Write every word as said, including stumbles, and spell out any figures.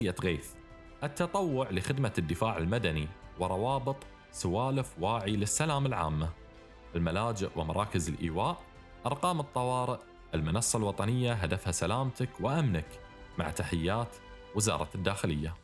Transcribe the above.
غيث، التطوع لخدمة الدفاع المدني، وروابط سوالف واعي للسلام العامة، الملاجئ ومراكز الإيواء، أرقام الطوارئ، المنصة الوطنية هدفها سلامتك وأمنك، مع تحيات وزارة الداخلية.